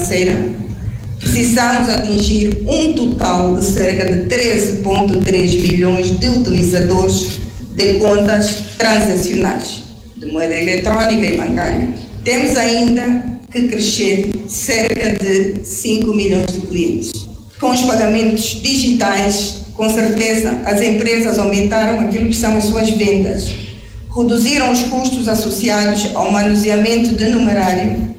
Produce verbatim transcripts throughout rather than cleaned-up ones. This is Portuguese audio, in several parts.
financeira, precisamos atingir um total de cerca de treze vírgula três bilhões de utilizadores de contas transacionais de moeda eletrónica e bancária. Temos ainda que crescer cerca de cinco milhões de clientes. Com os pagamentos digitais, com certeza, as empresas aumentaram aquilo que são as suas vendas, reduziram os custos associados ao manuseamento de numerário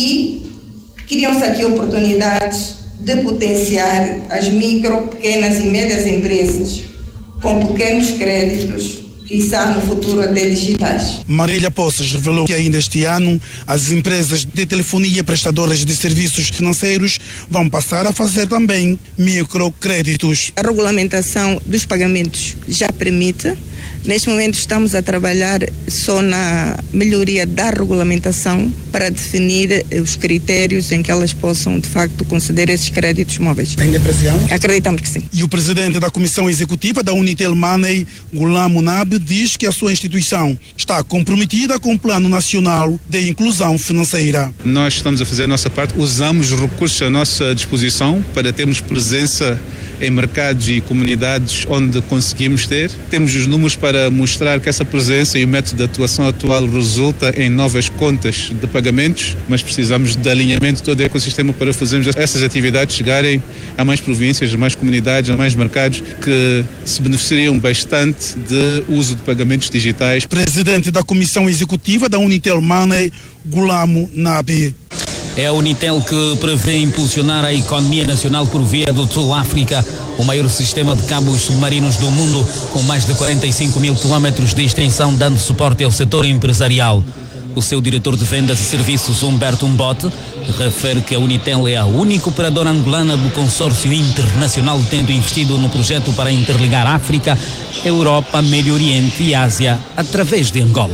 e criam-se aqui oportunidades de potenciar as micro, pequenas e médias empresas com pequenos créditos, quizá no futuro até digitais. Marília Poços revelou que ainda este ano as empresas de telefonia prestadoras de serviços financeiros vão passar a fazer também microcréditos. A regulamentação dos pagamentos já permite. Neste momento estamos a trabalhar só na melhoria da regulamentação para definir os critérios em que elas possam, de facto, conceder esses créditos móveis. Tem depressão? Acreditamos que sim. E o presidente da Comissão Executiva da Unitel Money, Ghulam Munab, diz que a sua instituição está comprometida com o Plano Nacional de Inclusão Financeira. Nós estamos a fazer a nossa parte, usamos os recursos à nossa disposição para termos presença em mercados e comunidades onde conseguimos ter. Temos os números para mostrar que essa presença e o método de atuação atual resulta em novas contas de pagamentos, mas precisamos de alinhamento de todo o ecossistema para fazermos essas atividades chegarem a mais províncias, a mais comunidades, a mais mercados que se beneficiariam bastante de uso de pagamentos digitais. Presidente da Comissão Executiva da Unitel Money, Ghulam Nabi. É a Unitel que prevê impulsionar a economia nacional por via do Sul África, o maior sistema de cabos submarinos do mundo, com mais de quarenta e cinco mil quilómetros de extensão, dando suporte ao setor empresarial. O seu diretor de vendas e serviços, Humberto Mbote, refere que a Unitel é a única operadora angolana do consórcio internacional tendo investido no projeto para interligar África, Europa, Médio Oriente e Ásia através de Angola.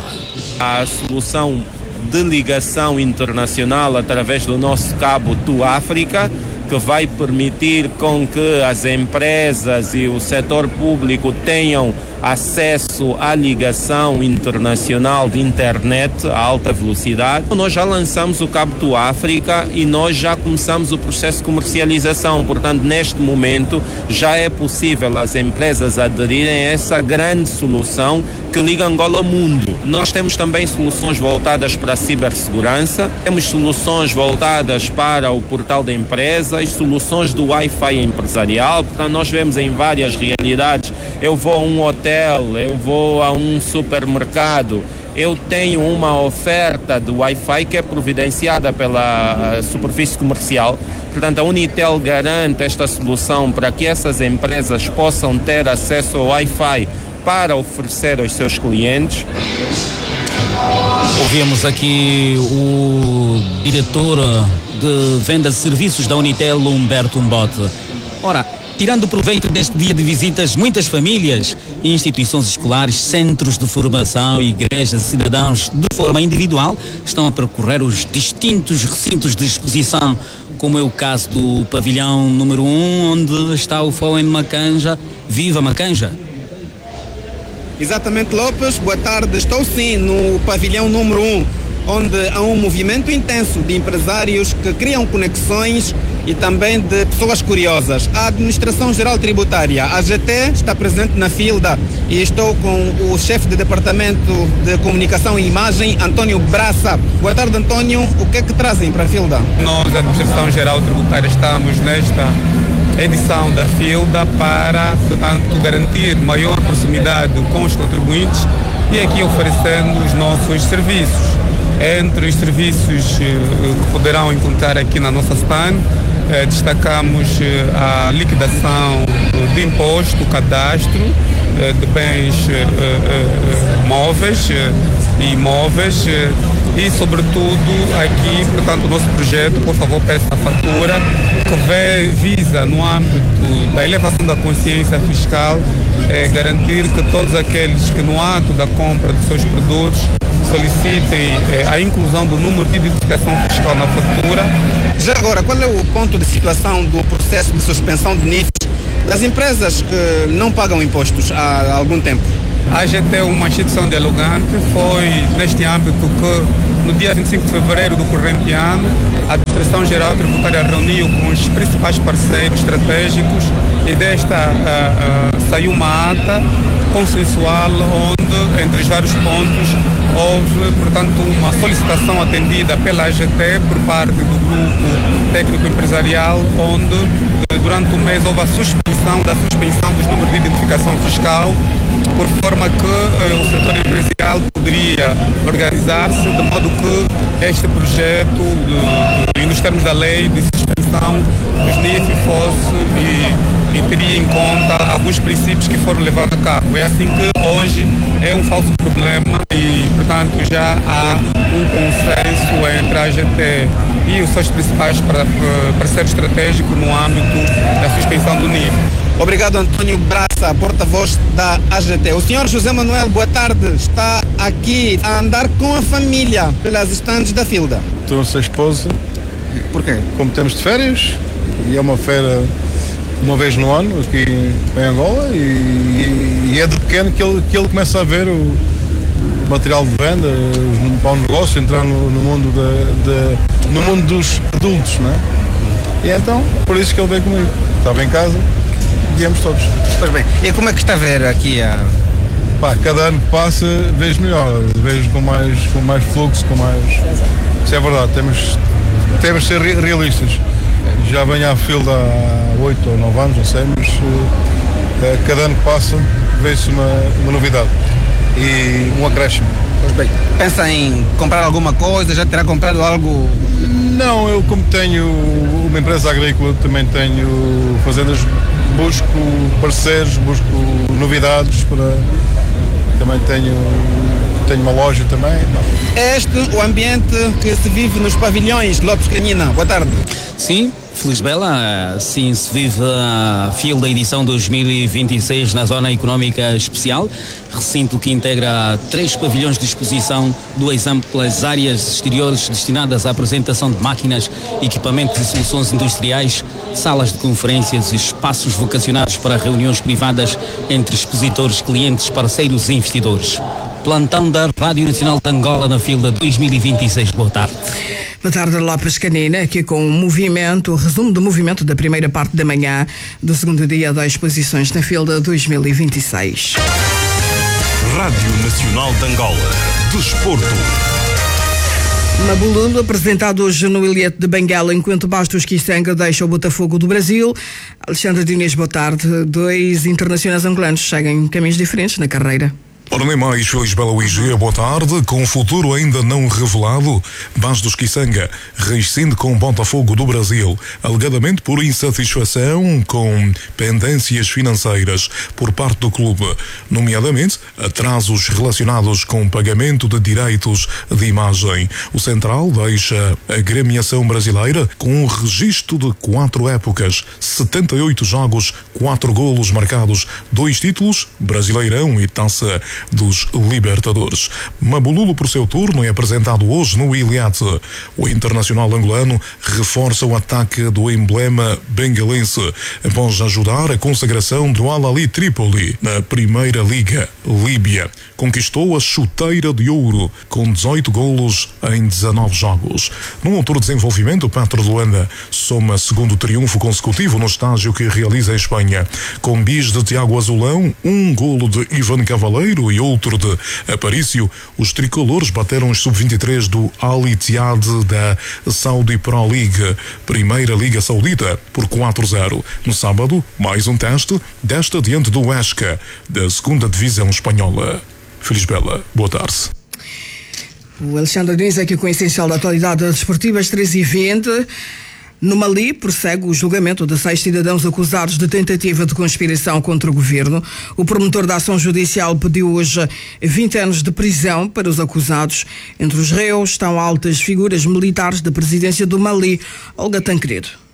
A solução de ligação internacional através do nosso cabo do África, que vai permitir com que as empresas e o setor público tenham acesso à ligação internacional de internet a alta velocidade. Nós já lançamos o Cabo do África e nós já começamos o processo de comercialização. Portanto, neste momento já é possível as empresas aderirem a essa grande solução que liga Angola ao mundo. Nós temos também soluções voltadas para a cibersegurança, temos soluções voltadas para o portal da empresa e soluções do Wi-Fi empresarial. Portanto, nós vemos em várias realidades. Eu vou a um hotel, eu vou a um supermercado, eu tenho uma oferta de Wi-Fi que é providenciada pela superfície comercial. Portanto, a Unitel garante esta solução para que essas empresas possam ter acesso ao Wi-Fi para oferecer aos seus clientes. Ouvimos aqui o diretor de vendas e serviços da Unitel, Humberto Mbote. Ora, tirando proveito deste dia de visitas, muitas famílias, instituições escolares, centros de formação, igrejas e cidadãos, de forma individual, estão a percorrer os distintos recintos de exposição, como é o caso do pavilhão número um, onde está o F O E N Macanja. Viva Macanja! Exatamente, Lopes. Boa tarde. Estou sim no pavilhão número um, onde há um movimento intenso de empresários que criam conexões e também de pessoas curiosas. A Administração Geral Tributária, a G T, está presente na FILDA e estou com o chefe de Departamento de Comunicação e Imagem, Antônio Braça. Boa tarde, Antônio. O que é que trazem para a FILDA? Nós, a Administração Geral Tributária, estamos nesta edição da FILDA para, portanto, garantir maior proximidade com os contribuintes e aqui oferecendo os nossos serviços. Entre os serviços eh, que poderão encontrar aqui na nossa stand, eh, destacamos eh, a liquidação de imposto, cadastro eh, de bens eh, eh, móveis eh, e imóveis eh, e, sobretudo, aqui, portanto, o nosso projeto, por favor, peça a fatura, que vê, visa, no âmbito da elevação da consciência fiscal, eh, garantir que todos aqueles que, no ato da compra de seus produtos, solicitem eh, a inclusão do número de identificação fiscal na fatura. Já agora, qual é o ponto de situação do processo de suspensão de N I Fs das empresas que não pagam impostos há algum tempo? A G T, uma instituição dialogante, foi neste âmbito que no dia vinte e cinco de fevereiro do corrente ano, a Direção-Geral Tributária reuniu com os principais parceiros estratégicos e desta uh, uh, saiu uma ata consensual onde, entre os vários pontos, houve, portanto, uma solicitação atendida pela A G T por parte do grupo técnico empresarial, onde durante o mês houve a suspensão da suspensão dos números de identificação fiscal, por forma que eh, o setor empresarial poderia organizar-se de modo que este projeto, de, de, nos termos da lei de suspensão dos N I F, fosse e, e teria em conta alguns princípios que foram levados a cabo. É assim que hoje é um falso problema e, portanto, já há um consenso entre a A G T e os seus principais parceiros estratégicos no âmbito da suspensão do N I F. Obrigado, Antônio Braça, porta-voz da A G T. O senhor José Manuel, boa tarde. Está aqui a andar com a família pelas estandes da Filda. Estou sem esposa. Por quê? Como temos de férias, e é uma feira uma vez no ano aqui em Angola, e, e é de pequeno que ele, que ele começa a ver o material de venda, para o negócio, entrar no, no, mundo de, de, no mundo dos adultos, não é? E então, por isso que ele veio comigo. Estava em casa, viemos todos. Pois bem, e como é que está a ver aqui a... Pá, cada ano que passa vejo melhor, vejo com mais, com mais fluxo, com mais... Isso é verdade, temos, temos de ser realistas. Já venho à Filda há oito ou nove anos, não sei, mas uh, cada ano que passa vejo-se uma, uma novidade e um acréscimo. Pois bem, pensa em comprar alguma coisa? Já terá comprado algo? Não, eu como tenho uma empresa agrícola, também tenho fazendas, busco parceiros, busco novidades para... Também tenho, tenho uma loja também. É este o ambiente que se vive nos pavilhões de Lopes Canina. Boa tarde. Sim, Felisbela, sim, se vive a fila da edição dois mil e vinte e seis na Zona Económica Especial, recinto que integra três pavilhões de exposição, duas amplas áreas exteriores destinadas à apresentação de máquinas, equipamentos e soluções industriais, salas de conferências e espaços vocacionados para reuniões privadas entre expositores, clientes, parceiros e investidores. Plantão da Rádio Nacional de Angola na fila dois mil e vinte e seis. Boa tarde. Boa tarde, Lopes Canina, aqui com o movimento, o resumo do movimento da primeira parte da manhã do segundo dia das exposições na Filda dois mil e vinte e seis. Rádio Nacional de Angola. Desporto. Mabululu, apresentado hoje no Ilhéu de Benguela, enquanto Bastos Kisanga deixa o Botafogo do Brasil. Alexandre Diniz, boa tarde. Dois internacionais angolanos seguem em caminhos diferentes na carreira. Ora, nem mais, Felisbela Uigia, boa tarde. Com o futuro ainda não revelado, Bastos Kisanga rescinde com o Botafogo do Brasil, alegadamente por insatisfação com pendências financeiras por parte do clube, nomeadamente atrasos relacionados com o pagamento de direitos de imagem. O central deixa a gremiação brasileira com um registro de quatro épocas, setenta e oito jogos, quatro golos marcados, dois títulos, Brasileirão e Taça dos Libertadores. Mabululu, por seu turno, é apresentado hoje no Ilhéu. O internacional angolano reforça o ataque do emblema bengalense após ajudar a consagração do Al-Ahly Trípoli na Primeira Liga Líbia. Conquistou a chuteira de ouro com dezoito golos em dezanove jogos. No outro desenvolvimento, o Petro de Luanda soma segundo triunfo consecutivo no estágio que realiza em Espanha. Com bis de Tiago Azulão, um golo de Ivan Cavaleiro e outro de Aparício, os tricolores bateram os sub vinte e três do Al-Ittihad da Saudi Pro League, Primeira Liga Saudita, por quatro a zero. No sábado, mais um teste, desta diante do Huesca, da segunda Divisão Espanhola. Felisbela, boa tarde. O Alexandre Diniz aqui com o essencial da atualidade desportiva, às três e vinte. No Mali, prossegue o julgamento de seis cidadãos acusados de tentativa de conspiração contra o governo. O promotor da ação judicial pediu hoje vinte anos de prisão para os acusados. Entre os réus estão altas figuras militares da presidência do Mali. Olga Tancredo.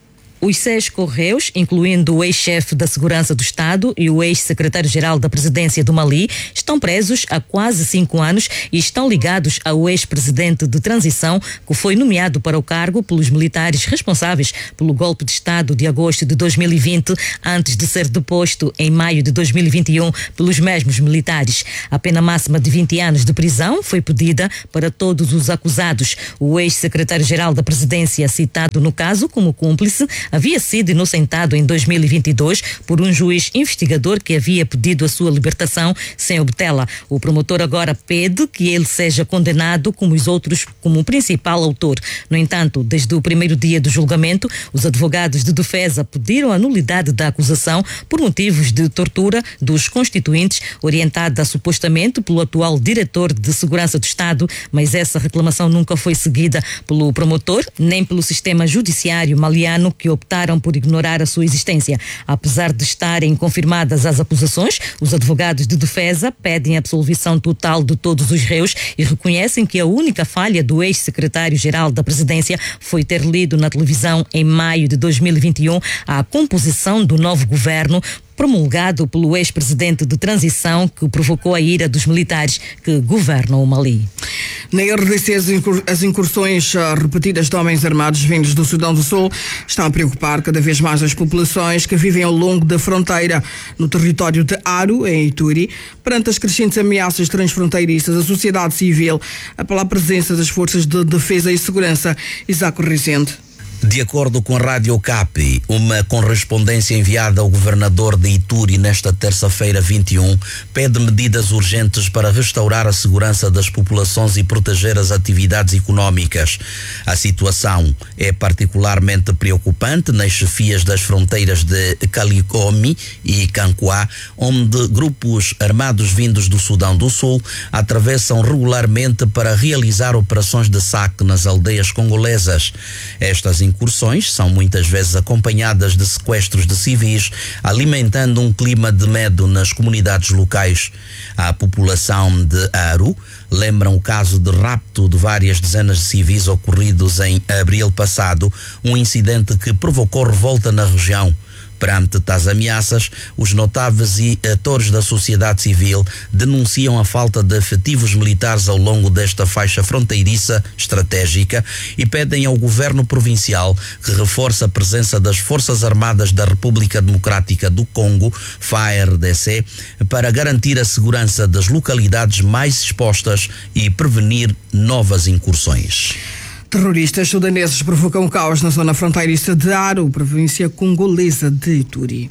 Os seis Correios, incluindo o ex-chefe da Segurança do Estado e o ex-secretário-geral da Presidência do Mali, estão presos há quase cinco anos e estão ligados ao ex-presidente de transição, que foi nomeado para o cargo pelos militares responsáveis pelo golpe de Estado de agosto de dois mil e vinte, antes de ser deposto em maio de dois mil e vinte e um pelos mesmos militares. A pena máxima de vinte anos de prisão foi pedida para todos os acusados. O ex-secretário-geral da Presidência, citado no caso como cúmplice, havia sido inocentado em dois mil e vinte e dois por um juiz investigador que havia pedido a sua libertação sem obtê-la. O promotor agora pede que ele seja condenado como os outros, como o principal autor. No entanto, desde o primeiro dia do julgamento, os advogados de defesa pediram a nulidade da acusação por motivos de tortura dos constituintes, orientada supostamente pelo atual diretor de Segurança do Estado, mas essa reclamação nunca foi seguida pelo promotor nem pelo sistema judiciário maliano, que optaram por ignorar a sua existência. Apesar de estarem confirmadas as acusações, os advogados de defesa pedem a absolvição total de todos os réus e reconhecem que a única falha do ex-secretário-geral da Presidência foi ter lido na televisão em maio de dois mil e vinte e um a composição do novo governo promulgado pelo ex-presidente de transição, que provocou a ira dos militares que governam o Mali. Na R D C, as incursões repetidas de homens armados vindos do Sudão do Sul estão a preocupar cada vez mais as populações que vivem ao longo da fronteira no território de Aru, em Ituri. Perante as crescentes ameaças transfronteiriças, a sociedade civil apela à presença das forças de defesa e segurança. Isaac Rezende. De acordo com a Rádio Capi, uma correspondência enviada ao governador de Ituri nesta terça-feira vinte e um pede medidas urgentes para restaurar a segurança das populações e proteger as atividades económicas. A situação é particularmente preocupante nas chefias das fronteiras de Kalikomi e Kankuá, onde grupos armados vindos do Sudão do Sul atravessam regularmente para realizar operações de saque nas aldeias congolesas. Estas incursões são muitas vezes acompanhadas de sequestros de civis, alimentando um clima de medo nas comunidades locais. A população de Aru lembra o caso de rapto de várias dezenas de civis ocorridos em abril passado, um incidente que provocou revolta na região. Perante tais ameaças, os notáveis e atores da sociedade civil denunciam a falta de efetivos militares ao longo desta faixa fronteiriça estratégica e pedem ao governo provincial que reforce a presença das Forças Armadas da República Democrática do Congo, F A R D C, para garantir a segurança das localidades mais expostas e prevenir novas incursões. Terroristas sudaneses provocam caos na zona fronteiriça de Aru, província congolesa de Ituri.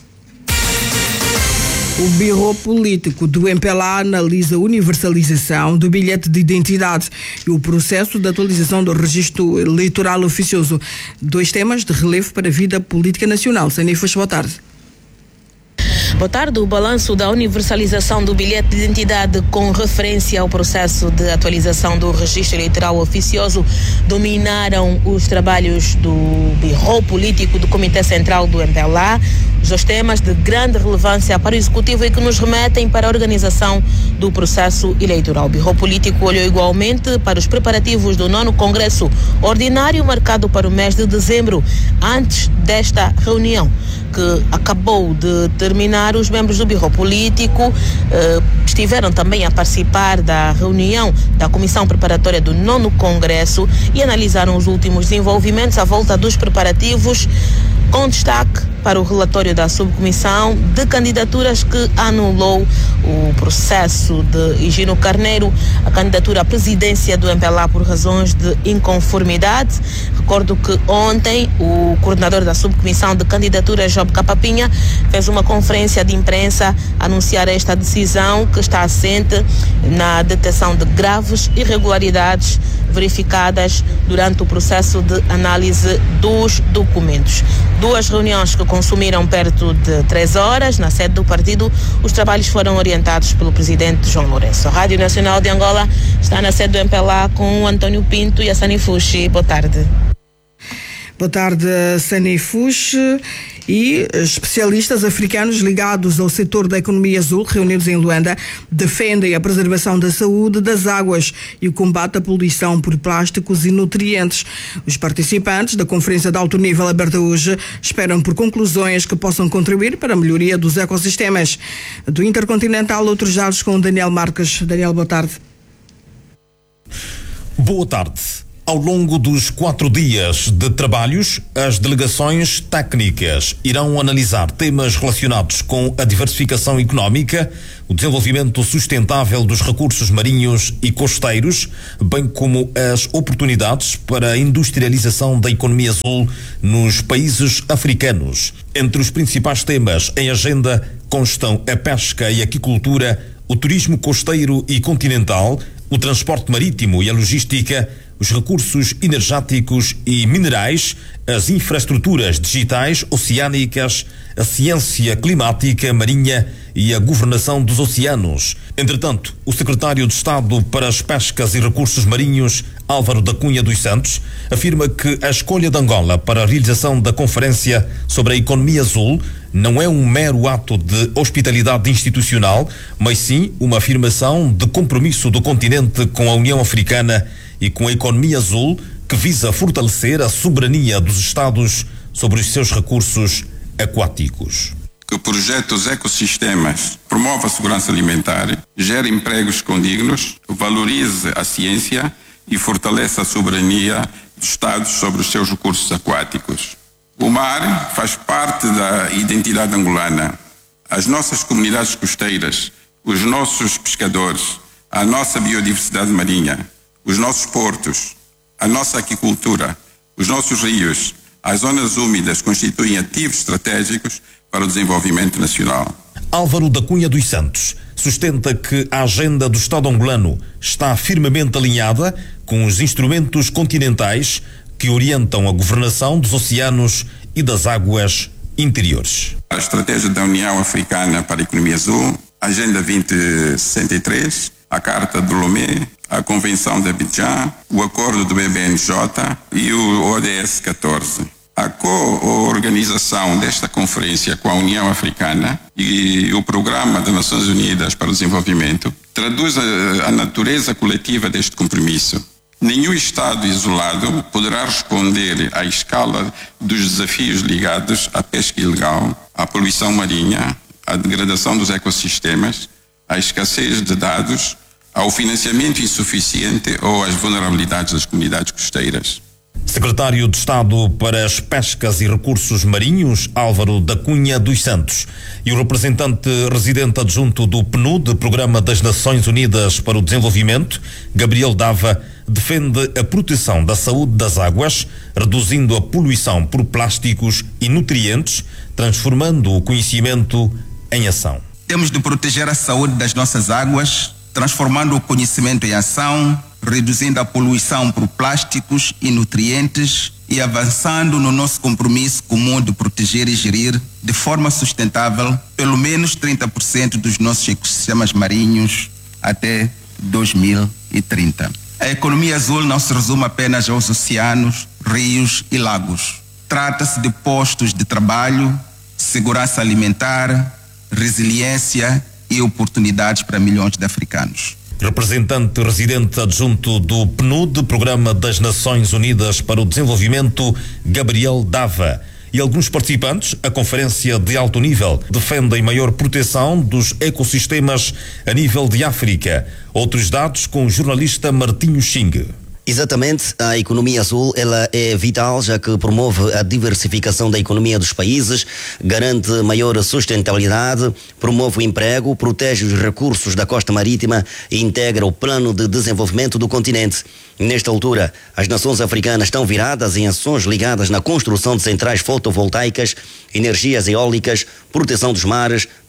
O Bureau Político do M P L A analisa a universalização do bilhete de identidade e o processo de atualização do registro eleitoral oficioso. Dois temas de relevo para a vida política nacional. Sanifas, boa tarde. Boa tarde. O balanço da universalização do bilhete de identidade com referência ao processo de atualização do registro eleitoral oficioso dominaram os trabalhos do Bureau Político do Comitê Central do M P L A. Os dois temas de grande relevância para o Executivo e que nos remetem para a organização do processo eleitoral. O Bureau Político olhou igualmente para os preparativos do nono Congresso Ordinário, marcado para o mês de dezembro. Antes desta reunião, que acabou de terminar, os membros do Bureau Político eh, estiveram também a participar da reunião da Comissão Preparatória do nono Congresso e analisaram os últimos desenvolvimentos à volta dos preparativos, com destaque para o relatório da subcomissão de candidaturas que anulou o processo de Higino Carneiro, a candidatura à presidência do M P L A por razões de inconformidade. Recordo que ontem o coordenador da subcomissão de candidaturas, Job Capapinha, fez uma conferência de imprensa a anunciar esta decisão, que está assente na detecção de graves irregularidades verificadas durante o processo de análise dos documentos. Duas reuniões que consumiram perto de três horas na sede do partido. Os trabalhos foram orientados pelo presidente João Lourenço. A Rádio Nacional de Angola está na sede do M P L A com o António Pinto e a Sani Fushi. Boa tarde. Boa tarde, Sani Fushi. E especialistas africanos ligados ao setor da economia azul, reunidos em Luanda, defendem a preservação da saúde das águas e o combate à poluição por plásticos e nutrientes. Os participantes da conferência de alto nível aberta hoje esperam por conclusões que possam contribuir para a melhoria dos ecossistemas. Do Intercontinental, outros dados com Daniel Marques. Daniel, boa tarde. Boa tarde. Ao longo dos quatro dias de trabalhos, as delegações técnicas irão analisar temas relacionados com a diversificação económica, o desenvolvimento sustentável dos recursos marinhos e costeiros, bem como as oportunidades para a industrialização da economia azul nos países africanos. Entre os principais temas em agenda constam a pesca e aquicultura, o turismo costeiro e continental, o transporte marítimo e a logística, os recursos energéticos e minerais, as infraestruturas digitais oceânicas, a ciência climática marinha e a governação dos oceanos. Entretanto, o secretário de Estado para as Pescas e Recursos Marinhos, Álvaro da Cunha dos Santos, afirma que a escolha de Angola para a realização da Conferência sobre a Economia Azul não é um mero ato de hospitalidade institucional, mas sim uma afirmação de compromisso do continente com a União Africana e com a economia azul, que visa fortalecer a soberania dos Estados sobre os seus recursos aquáticos. Que o projeto dos ecossistemas promova a segurança alimentar, gere empregos condignos, valorize a ciência e fortaleça a soberania dos Estados sobre os seus recursos aquáticos. O mar faz parte da identidade angolana. As nossas comunidades costeiras, os nossos pescadores, a nossa biodiversidade marinha, os nossos portos, a nossa aquicultura, os nossos rios, as zonas úmidas constituem ativos estratégicos para o desenvolvimento nacional. Álvaro da Cunha dos Santos sustenta que a agenda do Estado angolano está firmemente alinhada com os instrumentos continentais que orientam a governação dos oceanos e das águas interiores. A estratégia da União Africana para a Economia Azul, a Agenda vinte sessenta e três, a Carta de Lomé, a Convenção de Abidjan, o Acordo do B B N J e o O D S catorze. A co-organização desta conferência com a União Africana e o Programa das Nações Unidas para o Desenvolvimento traduz a, a natureza coletiva deste compromisso. Nenhum Estado isolado poderá responder à escala dos desafios ligados à pesca ilegal, à poluição marinha, à degradação dos ecossistemas, à escassez de dados, ao financiamento insuficiente ou às vulnerabilidades das comunidades costeiras. Secretário de Estado para as Pescas e Recursos Marinhos, Álvaro da Cunha dos Santos, e o representante residente adjunto do P N U D, Programa das Nações Unidas para o Desenvolvimento, Gabriel Dava, defende a proteção da saúde das águas, reduzindo a poluição por plásticos e nutrientes, transformando o conhecimento em ação. Temos de proteger a saúde das nossas águas, transformando o conhecimento em ação, reduzindo a poluição por plásticos e nutrientes e avançando no nosso compromisso comum de proteger e gerir de forma sustentável pelo menos trinta por cento dos nossos ecossistemas marinhos até dois mil e trinta. A economia azul não se resume apenas aos oceanos, rios e lagos. Trata-se de postos de trabalho, segurança alimentar, resiliência e oportunidades para milhões de africanos. Representante residente adjunto do P N U D, Programa das Nações Unidas para o Desenvolvimento, Gabriel Dava. E alguns participantes, a conferência de alto nível, defendem maior proteção dos ecossistemas a nível de África. Outros dados com o jornalista Martinho Xing. Exatamente, a economia azul ela é vital, já que promove a diversificação da economia dos países, garante maior sustentabilidade, promove o emprego, protege os recursos da costa marítima e integra o plano de desenvolvimento do continente. Nesta altura, as nações africanas estão viradas em ações ligadas na construção de centrais fotovoltaicas, energias eólicas, proteção dos mares,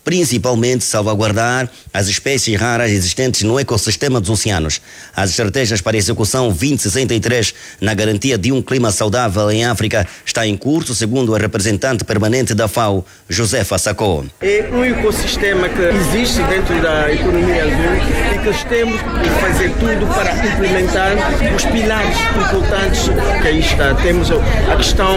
principalmente salvaguardar as espécies raras existentes no ecossistema dos oceanos. As estratégias para a execução vinte sessenta e três na garantia de um clima saudável em África está em curso, segundo a representante permanente da FAO, Josefa Sacó. É um ecossistema que existe dentro da economia azul e que temos que fazer tudo para implementar os pilares importantes que aí está. Temos a questão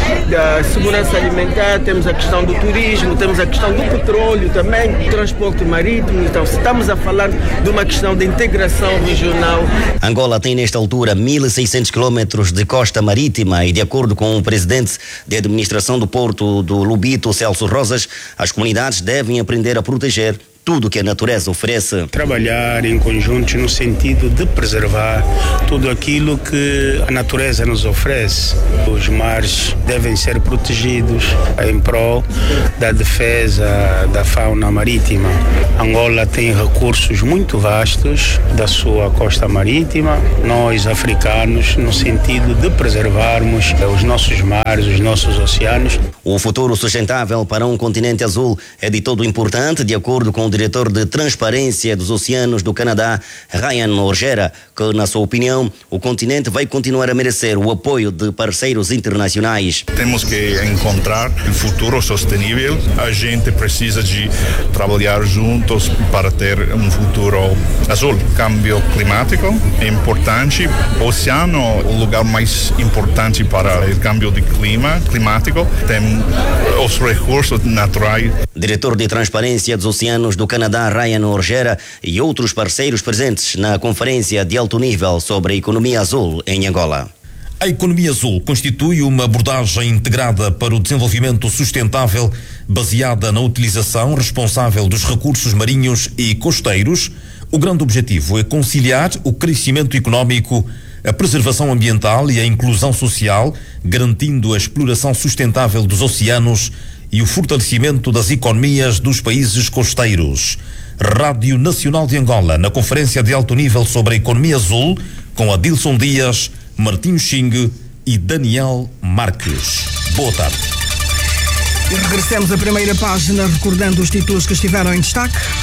da segurança alimentar, temos a questão do turismo, temos a questão do petróleo também, do transporte marítimo. Então, estamos a falar de uma questão de integração regional. Angola tem nesta altura mil e seiscentos quilômetros de costa marítima e, de acordo com o presidente de administração do Porto do Lubito, Celso Rosas, as comunidades devem aprender a proteger tudo que a natureza oferece. Trabalhar em conjunto no sentido de preservar tudo aquilo que a natureza nos oferece. Os mares devem ser protegidos em prol da defesa da fauna marítima. Angola tem recursos muito vastos da sua costa marítima. Nós, africanos, no sentido de preservarmos os nossos mares, os nossos oceanos. O futuro sustentável para um continente azul é de todo importante, de acordo com o diretor de Transparência dos Oceanos do Canadá, Ryan Orgera, que, na sua opinião, o continente vai continuar a merecer o apoio de parceiros internacionais. Temos que encontrar um futuro sustentável. A gente precisa de trabalhar juntos para ter um futuro azul. Câmbio climático é importante. O oceano é o lugar mais importante para o câmbio de clima climático. Tem os recursos naturais. Diretor de Transparência dos Oceanos do Canadá, Ryan Orgera, e outros parceiros presentes na conferência de alto nível sobre a economia azul em Angola. A economia azul constitui uma abordagem integrada para o desenvolvimento sustentável baseada na utilização responsável dos recursos marinhos e costeiros. O grande objetivo é conciliar o crescimento económico, a preservação ambiental e a inclusão social, garantindo a exploração sustentável dos oceanos e o fortalecimento das economias dos países costeiros. Rádio Nacional de Angola, na conferência de alto nível sobre a economia azul, com Adilson Dias, Martinho Xing e Daniel Marques. Boa tarde. E regressamos à primeira página recordando os títulos que estiveram em destaque.